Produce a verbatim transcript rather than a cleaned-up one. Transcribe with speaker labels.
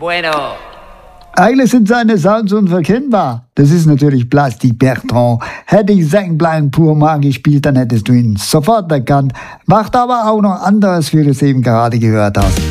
Speaker 1: bueno.
Speaker 2: Eigentlich sind seine Sounds unverkennbar. Das ist natürlich Plastik Bertrand. Hätte ich Zeng Blanc pur mal gespielt, dann hättest du ihn sofort erkannt. Macht aber auch noch anderes, wie du es eben gerade gehört hast.